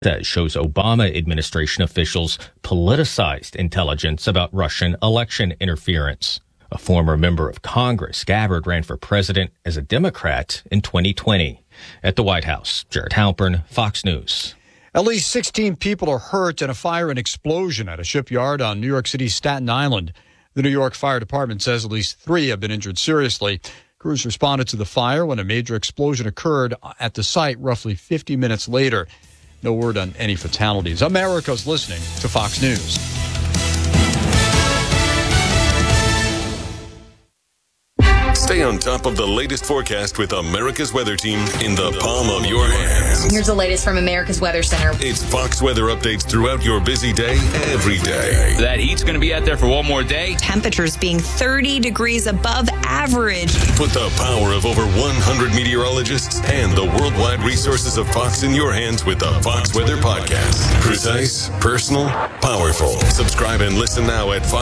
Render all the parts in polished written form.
that shows Obama administration officials politicized intelligence about Russian election interference. A former member of Congress, Gabbard ran for president as a Democrat in 2020. At the White House, Jared Halpern, Fox News. At least 16 people are hurt in a fire and explosion at a shipyard on New York City's Staten Island. The New York Fire Department says at least 3 have been injured seriously. Crews responded to the fire when a major explosion occurred at the site roughly 50 minutes later. No word on any fatalities. America's listening to Fox News. Stay on top of the latest forecast with America's Weather Team in the palm of your hands. Here's the latest from America's Weather Center. It's Fox weather updates throughout your busy day, every day. That heat's going to be out there for one more day. Temperatures being 30 degrees above average. Put the power of over 100 meteorologists and the worldwide resources of Fox in your hands with the Fox Weather Podcast. Precise, personal, powerful. Subscribe and listen now at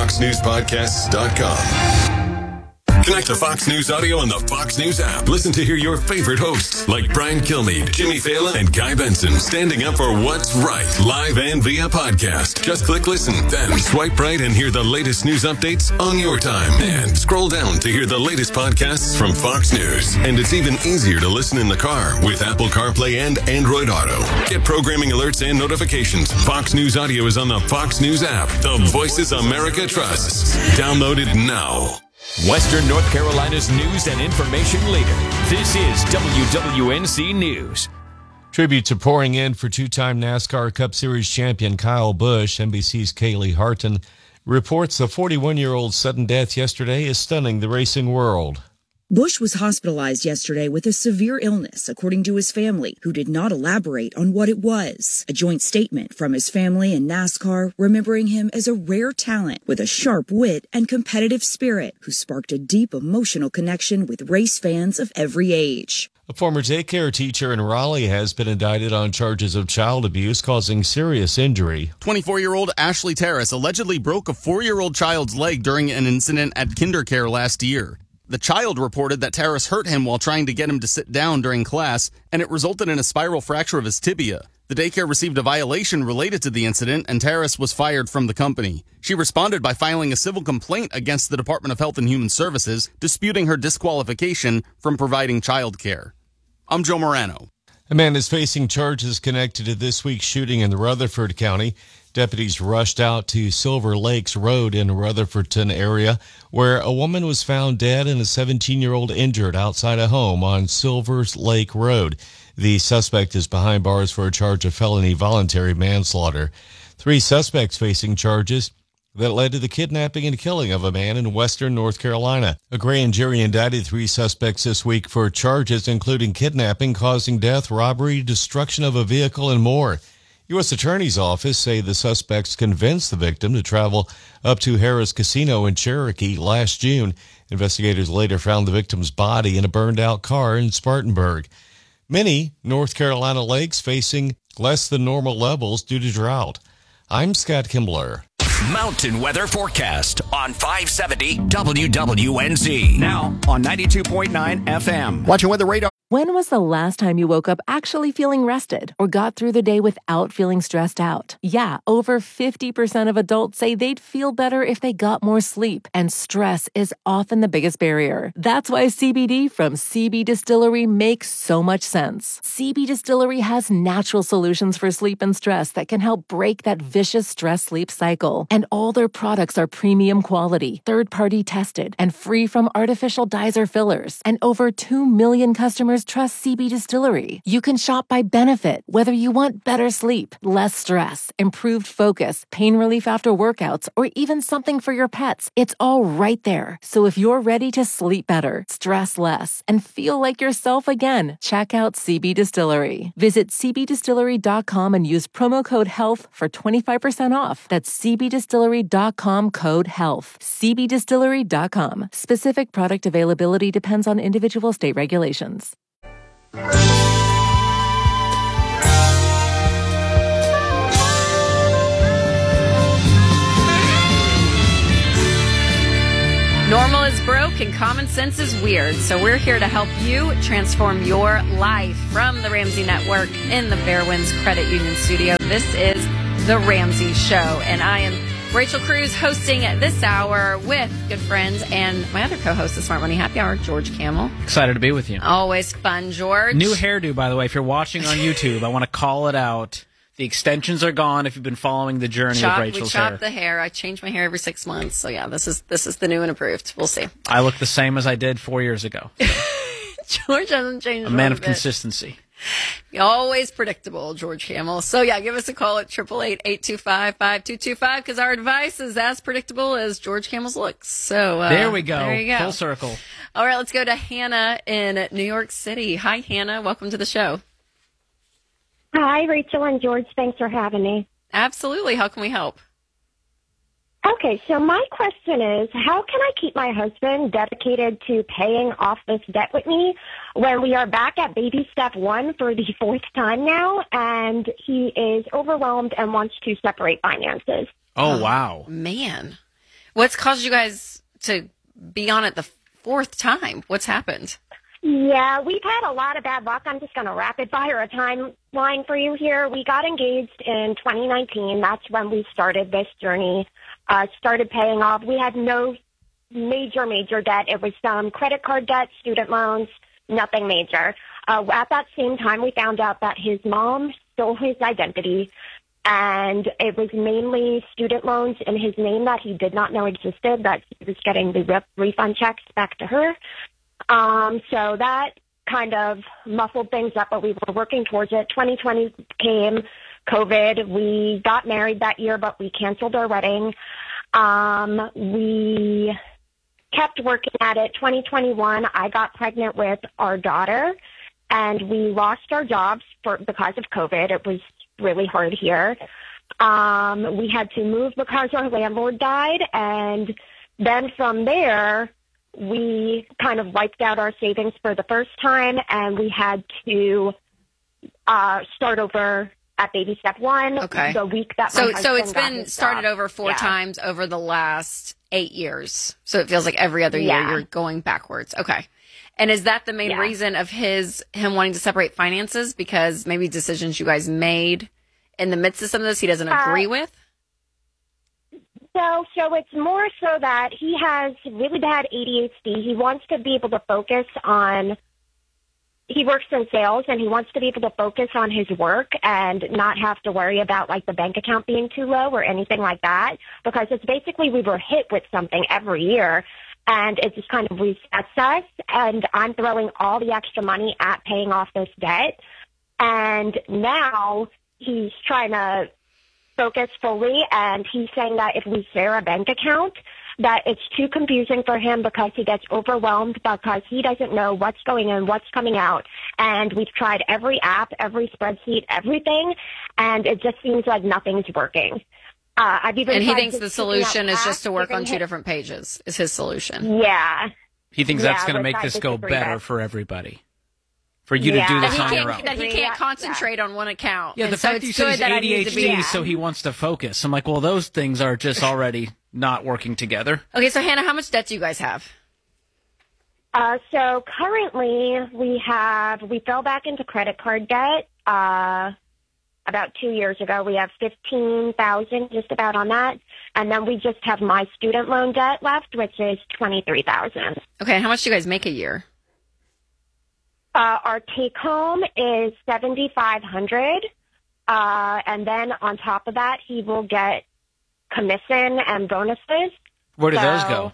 foxnewspodcasts.com. Connect to Fox News Audio on the Fox News app. Listen to hear your favorite hosts like Brian Kilmeade, Jimmy Fallon, and Guy Benson standing up for what's right, live and via podcast. Just click listen, then swipe right and hear the latest news updates on your time. And scroll down to hear the latest podcasts from Fox News. And it's even easier to listen in the car with Apple CarPlay and Android Auto. Get programming alerts and notifications. Fox News Audio is on the Fox News app. The voices America trusts. Download it now. Western North Carolina's news and information leader. This is WWNC News. Tributes are pouring in for two-time NASCAR Cup Series champion Kyle Busch. NBC's Kaylee Harton reports the 41-year-old's sudden death yesterday is stunning the racing world. Busch was hospitalized yesterday with a severe illness, according to his family, who did not elaborate on what it was. A joint statement from his family and NASCAR remembering him as a rare talent with a sharp wit and competitive spirit who sparked a deep emotional connection with race fans of every age. A former daycare teacher in Raleigh has been indicted on charges of child abuse causing serious injury. 24-year-old Ashley Terrace allegedly broke a 4-year-old child's leg during an incident at KinderCare last year. The child reported that Terrace hurt him while trying to get him to sit down during class, and it resulted in a spiral fracture of his tibia. The daycare received a violation related to the incident, and Terrace was fired from the company. She responded by filing a civil complaint against the Department of Health and Human Services, disputing her disqualification from providing child care. I'm Joe Morano. A man is facing charges connected to this week's shooting in Rutherford County. Deputies rushed out to Silver Lakes Road in Rutherfordton area, where a woman was found dead and a 17-year-old injured outside a home on Silver Lake Road. The suspect is behind bars for a charge of felony voluntary manslaughter. 3 suspects facing charges that led to the kidnapping and killing of a man in western North Carolina. A grand jury indicted 3 suspects this week for charges including kidnapping, causing death, robbery, destruction of a vehicle, and more. U.S. Attorney's Office say the suspects convinced the victim to travel up to Harrah's Casino in Cherokee last June. Investigators later found the victim's body in a burned-out car in Spartanburg. Many North Carolina lakes facing less than normal levels due to drought. I'm Scott Kimbler. Mountain weather forecast on 570 WWNZ. Now on 92.9 FM. Watching Weather Radar. When was the last time you woke up actually feeling rested or got through the day without feeling stressed out? Yeah, over 50% of adults say they'd feel better if they got more sleep, and stress is often the biggest barrier. That's why CBD from CB Distillery makes so much sense. CB Distillery has natural solutions for sleep and stress that can help break that vicious stress-sleep cycle. And all their products are premium quality, third-party tested, and free from artificial dyes or fillers. And over 2 million customers trust CB Distillery. You can shop by benefit, whether you want better sleep, less stress, improved focus, pain relief after workouts, or even something for your pets. It's all right there. So if you're ready to sleep better, stress less, and feel like yourself again, check out CB Distillery. Visit cbdistillery.com and use promo code HEALTH for 25% off. That's cbdistillery.com code HEALTH. cbdistillery.com. Specific product availability depends on individual state regulations. Normal is broke and common sense is weird. So we're here to help you transform your life. From the Ramsey Network in the Fairwinds Credit Union studio, this is The Ramsey Show. And I am Rachel Cruz hosting this hour with good friends and my other co-host, the Smart Money Happy Hour, George Kamel. Excited to be with you. Always fun, George. New hairdo, by the way. If you're watching on YouTube, I want to call it out. The extensions are gone if you've been following the journey of Rachel's hair. We chopped the hair. I change my hair every 6 months. So, yeah, this is the new and improved. We'll see. I look the same as I did 4 years ago. So. George hasn't changed a man of consistency. Always predictable, George Kamel. So, yeah, give us a call at 888-825-5225 because our advice is as predictable as George Kamel's looks. So, there we go. There you go. Full circle. All right, let's go to Hannah in New York City. Hi, Hannah. Welcome to the show. Hi, Rachel and George. Thanks for having me. Absolutely. How can we help? Okay, so my question is, how can I keep my husband dedicated to paying off this debt with me when we are back at baby step 1 for the 4th time now, and he is overwhelmed and wants to separate finances? Oh, wow. Man. What's caused you guys to be on it the 4th time? What's happened? Yeah, we've had a lot of bad luck. I'm just going to rapid fire a timeline for you here. We got engaged in 2019. That's when we started this journey, started paying off. We had no major debt. It was some credit card debt, student loans, nothing major. At that same time, we found out that his mom stole his identity, and it was mainly student loans in his name that he did not know existed, that he was getting the refund checks back to her. So that kind of muffled things up, but we were working towards it. 2020 came, COVID. We got married that year, but we canceled our wedding. We kept working at it. 2021, I got pregnant with our daughter, and we lost our jobs because of COVID. It was really hard here. We had to move because our landlord died, and then from there, we kind of wiped out our savings for the first time, and we had to start over at baby step 1. Okay. The week that so it's been started over 4 times over the last 8 years. So it feels like every other year you're going backwards. Okay. And is that the main reason of him wanting to separate finances? Because maybe decisions you guys made in the midst of some of this he doesn't agree with? So it's more so that he has really bad ADHD. He wants to be able to focus on, he works in sales, and he wants to be able to focus on his work and not have to worry about like the bank account being too low or anything like that, because it's basically we were hit with something every year and it just kind of resets us, and I'm throwing all the extra money at paying off this debt, and now he's trying to focus fully, and he's saying that if we share a bank account, that it's too confusing for him because he gets overwhelmed because he doesn't know what's going in, what's coming out. And we've tried every app, every spreadsheet, everything, and it just seems like nothing's working. And he thinks the solution is just to work on 2 different pages, is his solution. Yeah. He thinks that's going to make this go better for everybody. For you to do this on your own. That he can't concentrate on one account. Yeah, the fact that you said he's ADHD, so he wants to focus. I'm like, well, those things are just already not working together. Okay, so Hannah, how much debt do you guys have? So currently we fell back into credit card debt about 2 years ago. We have $15,000 just about on that. And then we just have my student loan debt left, which is $23,000. Okay, and how much do you guys make a year? Our take-home is $7,500, and then on top of that, he will get commission and bonuses. Where do those go?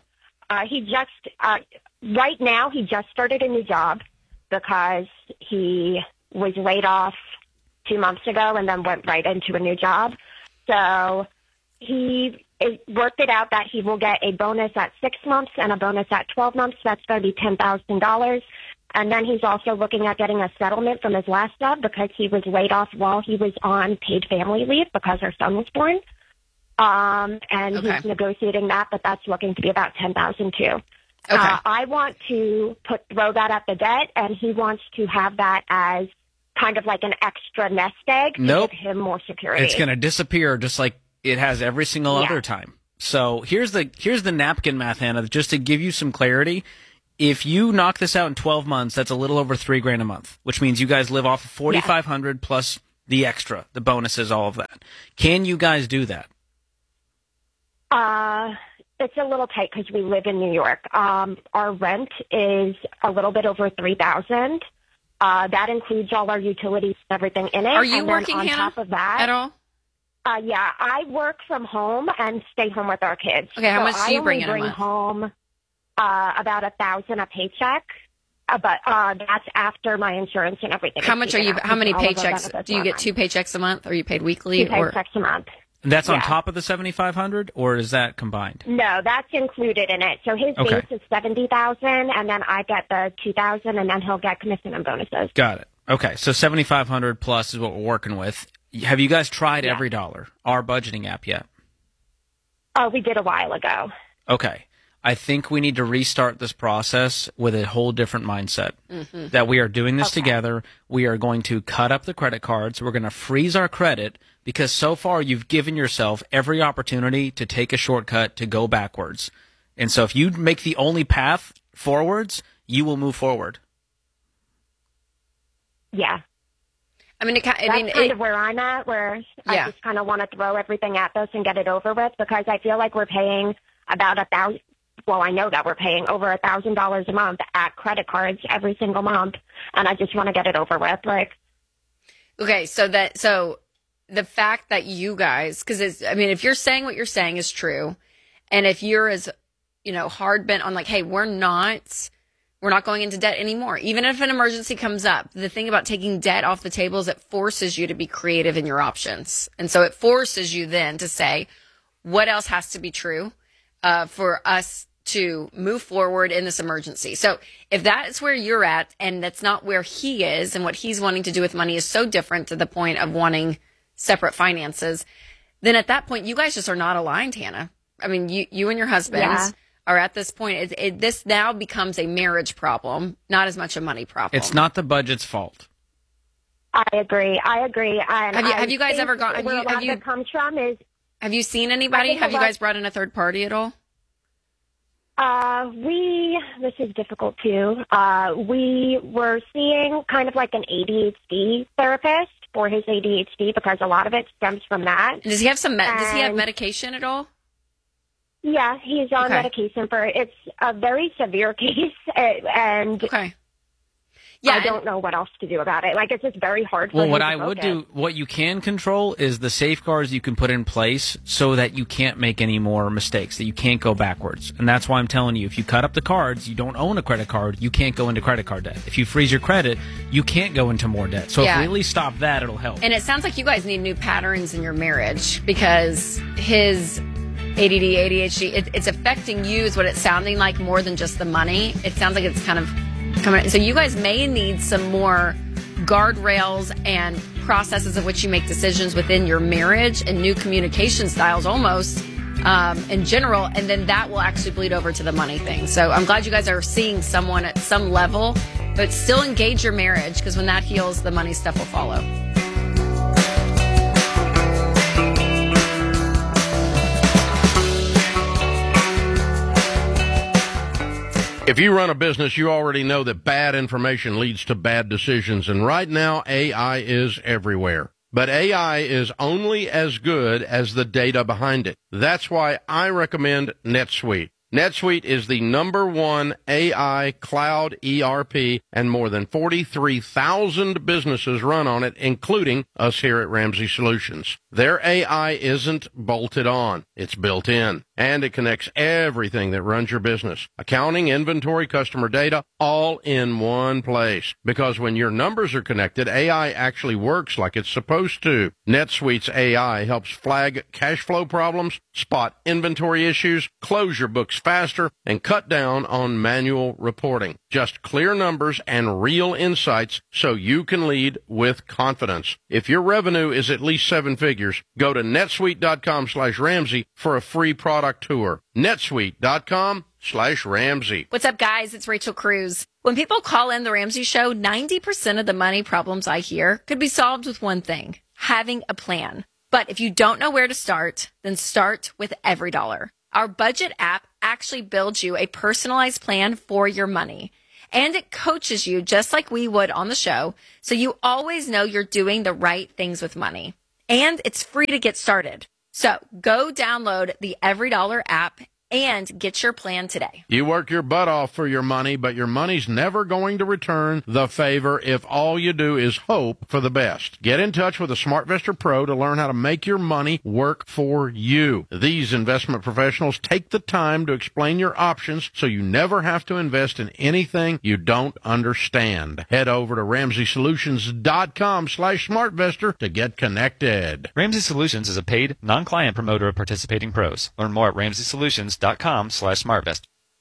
Right now, he just started a new job because he was laid off 2 months ago and then went right into a new job. So he worked it out that he will get a bonus at 6 months and a bonus at 12 months. That's going to be $10,000. And then he's also looking at getting a settlement from his last job because he was laid off while he was on paid family leave because our son was born. And he's negotiating that, but that's looking to be about $10,000 too. Okay. I want to throw that at the debt, and he wants to have that as kind of like an extra nest egg to give him more security. It's going to disappear just like it has every single other time. So here's the napkin math, Hannah, just to give you some clarity. if you knock this out in 12 months, that's a little over $3,000 a month, which means you guys live off of $4,500 plus the extra, the bonuses, all of that. Can you guys do that? It's a little tight because we live in New York. Our rent is a little bit over $3,000. That includes all our utilities and everything in it. Are you and working, on Hannah, top of that, at all? Yeah, I work from home and stay home with our kids. Okay, how much do you bring in a I only month? bring home about $1,000 a paycheck, but that's after my insurance and everything. How much are you? How many All of our paychecks? benefits Do you are get mine. 2 paychecks a month? Are you paid weekly? 2 paychecks a month. And that's on Yeah. top of the $7,500, or is that combined? No, that's included in it. So his Okay. base is $70,000, and then I get the $2,000, and then he'll get commission and bonuses. Got it. Okay, so $7,500 plus is what we're working with. Have you guys tried Every Dollar, our budgeting app, yet? We did a while ago. Okay. I think we need to restart this process with a whole different mindset. That we are doing this together. We are going to cut up the credit cards. We're going to freeze our credit because so far you've given yourself every opportunity to take a shortcut to go backwards. And so if you make the only path forwards, you will move forward. Yeah. I mean, That's kind of where I'm at, where I just kind of want to throw everything at this and get it over with because I feel like we're paying about $1,000. Well, I know that we're paying over $1,000 a month at credit cards every single month, and I just want to get it over with. Okay, so the fact that you guys, because if you're saying what you're saying is true, and if you're as hard bent on like, hey, we're not going into debt anymore, even if an emergency comes up. The thing about taking debt off the table is it forces you to be creative in your options, and so it forces you then to say, what else has to be true for us to move forward in this emergency. So if that is where you're at and that's not where he is and what he's wanting to do with money is so different to the point of wanting separate finances, then at that point, you guys just are not aligned, Hannah. I mean, you and your husband are at this point. This now becomes a marriage problem, not as much a money problem. It's not the budget's fault. I agree. And have you guys ever gone? Where a lot of it comes from is. Have you seen anybody? Have you guys brought in a third party at all? This is difficult too. We were seeing kind of like an ADHD therapist for his ADHD because a lot of it stems from that. Does he have does he have medication at all? Yeah, he's on medication for it. It's a very severe case, and I don't know what else to do about it. Like, it's just very hard for him what to I would focus. do, what you can control is the safeguards you can put in place so that you can't make any more mistakes, that you can't go backwards. And that's why I'm telling you, if you cut up the cards, you don't own a credit card, you can't go into credit card debt. If you freeze your credit, you can't go into more debt. So if we at least stop that, it'll help. And it sounds like you guys need new patterns in your marriage because his ADD, ADHD, it's affecting you is what it's sounding like more than just the money. It sounds like it's kind of coming. So you guys may need some more guardrails and processes of which you make decisions within your marriage and new communication styles almost in general. And then that will actually bleed over to the money thing. So I'm glad you guys are seeing someone at some level, but still engage your marriage because when that heals, the money stuff will follow. If you run a business, you already know that bad information leads to bad decisions. And right now, AI is everywhere. But AI is only as good as the data behind it. That's why I recommend NetSuite. NetSuite is the #1 AI cloud ERP, and more than 43,000 businesses run on it, including us here at Ramsey Solutions. Their AI isn't bolted on. It's built in, and it connects everything that runs your business. Accounting, inventory, customer data, all in one place. Because when your numbers are connected, AI actually works like it's supposed to. NetSuite's AI helps flag cash flow problems, spot inventory issues, close your books faster, and cut down on manual reporting. Just clear numbers and real insights so you can lead with confidence. If your revenue is at least 7 figures, go to netsuite.com/Ramsey for a free product tour. netsuite.com/Ramsey. What's up, guys? It's Rachel Cruz. When people call in the Ramsey Show, 90% of the money problems I hear could be solved with one thing: having a plan. But if you don't know where to start, then start with Every Dollar. Our budget app actually builds you a personalized plan for your money. And it coaches you just like we would on the show, so you always know you're doing the right things with money. And it's free to get started. So go download the EveryDollar app and get your plan today. You work your butt off for your money, but your money's never going to return the favor if all you do is hope for the best. Get in touch with a SmartVestor Pro to learn how to make your money work for you. These investment professionals take the time to explain your options so you never have to invest in anything you don't understand. Head over to RamseySolutions.com/SmartVestor to get connected. Ramsey Solutions is a paid, non-client promoter of participating pros. Learn more at RamseySolutions.com/SmartVest.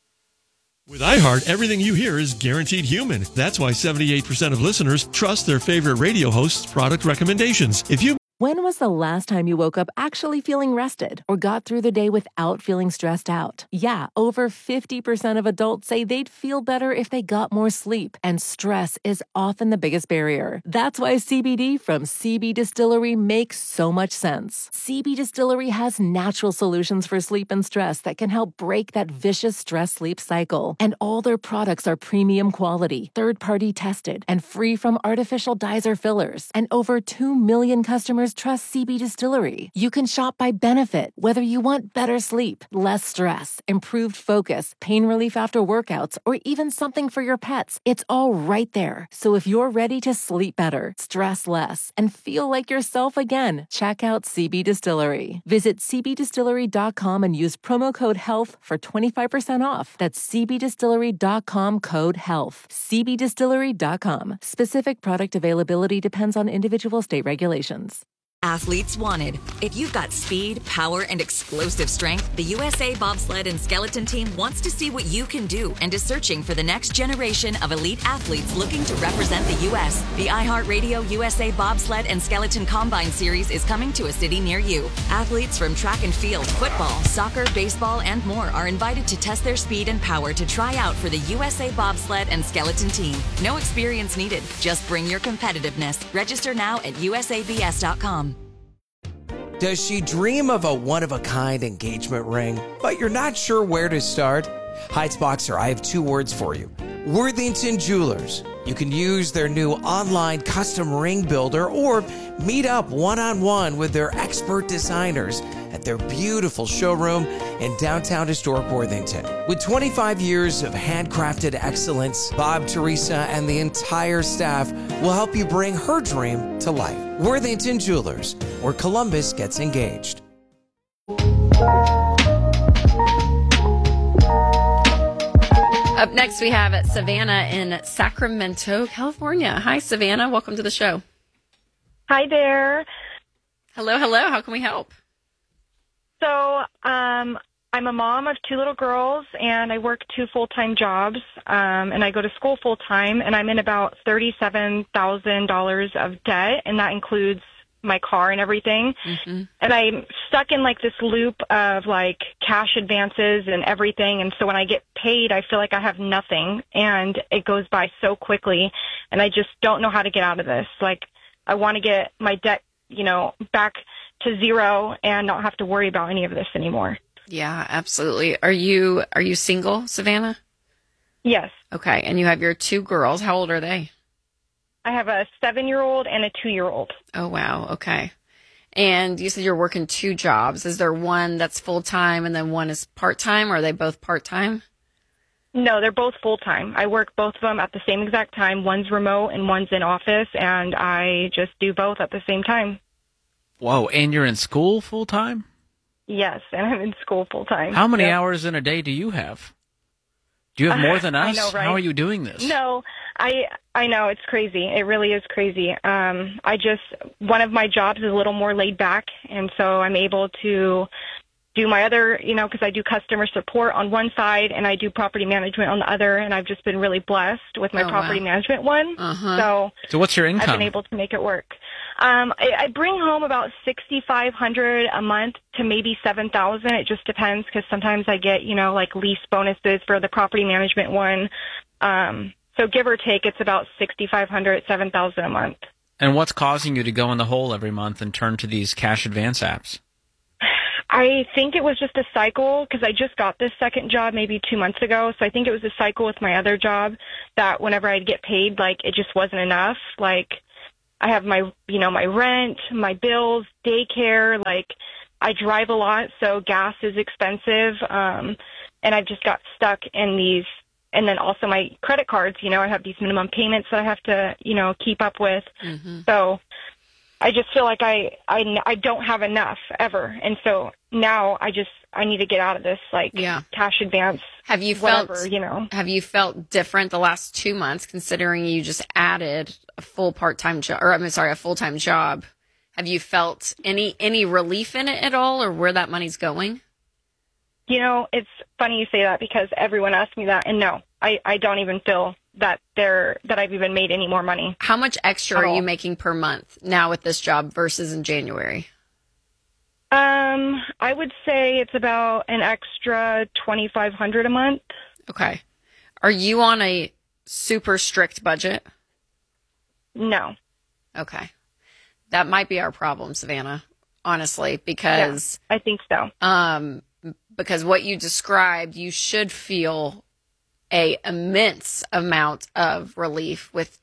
With iHeart, everything you hear is guaranteed human. That's why 78% of listeners trust their favorite radio host's product recommendations. When was the last time you woke up actually feeling rested or got through the day without feeling stressed out? Yeah, over 50% of adults say they'd feel better if they got more sleep, and stress is often the biggest barrier. That's why CBD from CB Distillery makes so much sense. CB Distillery has natural solutions for sleep and stress that can help break that vicious stress-sleep cycle. And all their products are premium quality, third-party tested, and free from artificial dyes or fillers. And over 2 million customers trust CB Distillery. You can shop by benefit, whether you want better sleep, less stress, improved focus, pain relief after workouts, or even something for your pets. It's all right there. So if you're ready to sleep better, stress less, and feel like yourself again, check out CB Distillery. Visit cbdistillery.com and use promo code HEALTH for 25% off. That's cbdistillery.com, code HEALTH. cbdistillery.com. Specific product availability depends on individual state regulations. Athletes wanted. If you've got speed, power, and explosive strength, the USA Bobsled and Skeleton Team wants to see what you can do and is searching for the next generation of elite athletes looking to represent the U.S. The iHeartRadio USA Bobsled and Skeleton Combine Series is coming to a city near you. Athletes from track and field, football, soccer, baseball, and more are invited to test their speed and power to try out for the USA Bobsled and Skeleton Team. No experience needed. Just bring your competitiveness. Register now at usabs.com. Does she dream of a one-of-a-kind engagement ring, but you're not sure where to start? Heights Boxer, I have 2 words for you. Worthington Jewelers. You can use their new online custom ring builder or meet up one-on-one with their expert designers at their beautiful showroom in downtown historic Worthington. With 25 years of handcrafted excellence, Bob, Teresa, and the entire staff will help you bring her dream to life. Worthington Jewelers, where Columbus gets engaged. Up next, we have Savannah in Sacramento, California. Hi, Savannah. Welcome to the show. Hi there. Hello, hello. How can we help? So, I'm a mom of 2 little girls, and I work 2 full-time jobs, and I go to school full-time, and I'm in about $37,000 of debt, and that includes my car and everything. Mm-hmm. And I'm stuck in like this loop of like cash advances and everything. And so when I get paid, I feel like I have nothing, and it goes by so quickly, and I just don't know how to get out of this. Like, I want to get my debt, back to zero and not have to worry about any of this anymore. Yeah, absolutely. Are you single, Savannah? Yes. Okay. And you have your 2 girls. How old are they? I have a 7-year-old and a 2-year-old. Oh, wow. Okay. And you said you're working 2 jobs. Is there one that's full-time and then one is part-time, or are they both part-time? No, they're both full-time. I work both of them at the same exact time. One's remote and one's in office, and I just do both at the same time. Whoa, and you're in school full-time? Yes, and I'm in school full-time. How many hours in a day do you have? Do you have more than us? I know, right? How are you doing this? No, I know, it's crazy. It really is crazy. One of my jobs is a little more laid back, and so I'm able to do my other, because I do customer support on one side and I do property management on the other, and I've just been really blessed with my property management one. Uh-huh. So what's your income? I've been able to make it work. I bring home about $6,500 a month to maybe $7,000. It just depends, because sometimes I get, like lease bonuses for the property management one. So give or take, it's about $6,500, $7,000 a month. And what's causing you to go in the hole every month and turn to these cash advance apps? I think it was just a cycle because I just got this second job maybe 2 months ago. So I think it was a cycle with my other job that whenever I'd get paid, like it just wasn't enough. Like I have my, my rent, my bills, daycare, like I drive a lot. So gas is expensive. And I've just got stuck in these. And then also my credit cards, I have these minimum payments that I have to, keep up with. Mm-hmm. So I just feel like I don't have enough ever. And so now I need to get out of this, cash advance. Have you felt different the last 2 months, considering you just added a full-time job? Have you felt any relief in it at all, or where that money's going? It's funny you say that because everyone asks me that, and no, I don't even feel that I've even made any more money. How much extra are you making per month now with this job versus in January? I would say it's about an extra $2,500 a month. Okay. Are you on a super strict budget? No. Okay. That might be our problem, Savannah, honestly, because I think so. Because what you described, you should feel a immense amount of relief with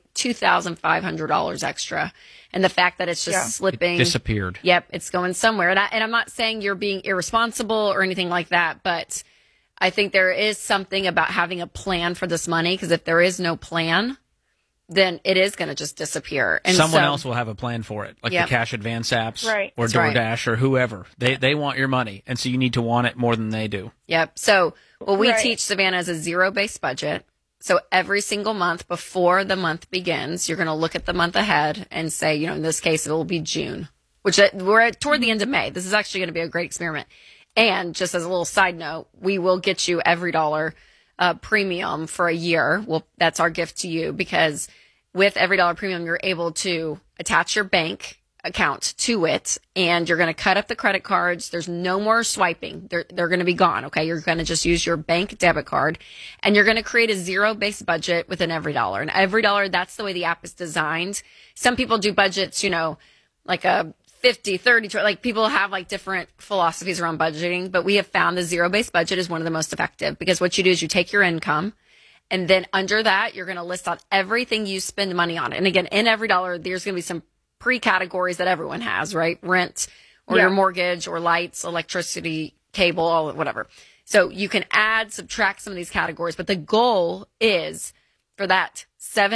$2,500 extra, and the fact that it's just slipping, it disappeared. Yep, it's going somewhere. And I'm not saying you're being irresponsible or anything like that, but I think there is something about having a plan for this money, because if there is no plan, then it is going to just disappear. And someone else will have a plan for it, like the cash advance apps or DoorDash or whoever. They want your money, and so you need to want it more than they do. Yep. So what we teach, Savannah, is a zero-based budget. So every single month before the month begins, you're going to look at the month ahead and say, in this case, it will be June, which we're toward the end of May. This is actually going to be a great experiment. And just as a little side note, we will get you EveryDollar premium for a year. Well, that's our gift to you, because with EveryDollar premium, you're able to attach your bank account to it, and you're going to cut up the credit cards. There's no more swiping. They're going to be gone. Okay. You're going to just use your bank debit card, and you're going to create a zero-based budget with an EveryDollar. And EveryDollar, that's the way the app is designed. Some people do budgets, like a 50, 30, like people have like different philosophies around budgeting, but we have found the zero-based budget is one of the most effective, because what you do is you take your income, and then under that, you're going to list out everything you spend money on. And again, in EveryDollar, there's going to be some pre-categories that everyone has, right? Rent or your mortgage or lights, electricity, cable, all whatever. So you can add, subtract some of these categories, but the goal is for that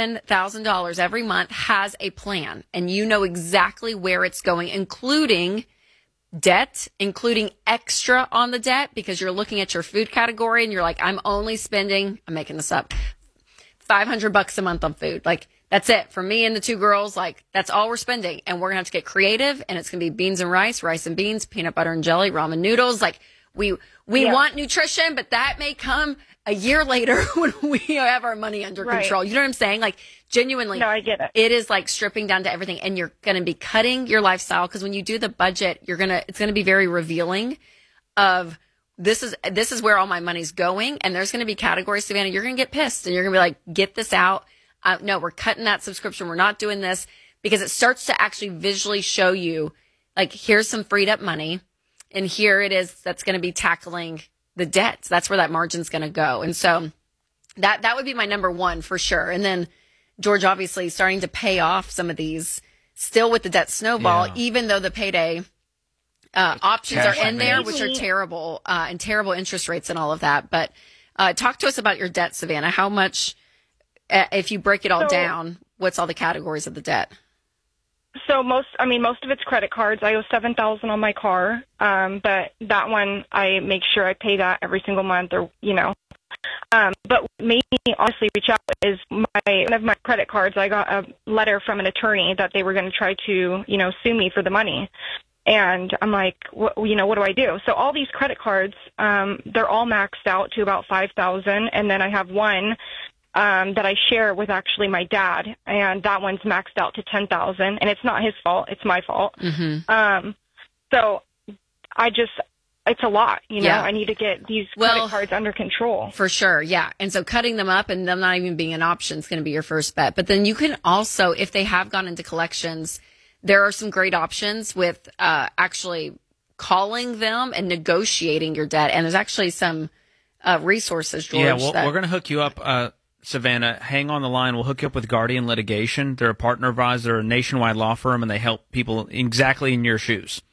$7,000 every month has a plan, and you know exactly where it's going, including debt, including extra on the debt, because you're looking at your food category and you're like, I'm only spending, I'm making this up, $500 a month on food. Like, that's it for me and the two girls. Like, that's all we're spending. And we're going to have to get creative, and it's going to be beans and rice and beans, peanut butter and jelly, ramen noodles. Like, we want nutrition, but that may come a year later when we have our money under control. You know what I'm saying? Like, genuinely. No, I get it. It is like stripping down to everything, and you're going to be cutting your lifestyle, because when you do the budget, it's going to be very revealing of this is where all my money's going. And there's going to be categories, Savannah, you're going to get pissed, and you're going to be like, get this out. No, we're cutting that subscription. We're not doing this, because it starts to actually visually show you, like, here's some freed up money, and here it is that's going to be tackling the debt. That's where that margin's going to go. And so that would be my number one for sure. And then George, obviously starting to pay off some of these still with the debt snowball, even though the payday options are in there, which are terrible, and terrible interest rates and all of that. But talk to us about your debt, Savannah. How much, if you break it all down, what's all the categories of the debt? So most of it's credit cards. I owe $7,000 on my car. But that one, I make sure I pay that every single month, or, but what made me honestly reach out is one of my credit cards. I got a letter from an attorney that they were going to try to, sue me for the money. And I'm like, what do I do? So all these credit cards, they're all maxed out to about $5,000. And then I have one that I share with actually my dad, and that one's maxed out to $10,000, and it's not his fault; it's my fault. Mm-hmm. So it's a lot, I need to get these credit cards under control. For sure, yeah. And so cutting them up and them not even being an option is going to be your first bet. But then you can also, if they have gone into collections, there are some great options with actually calling them and negotiating your debt. And there's actually some resources, George. Yeah, well, we're going to hook you up, Savannah. Hang on the line. We'll hook you up with Guardian Litigation. They're a partner of ours. They're a nationwide law firm, and they help people exactly in your shoes.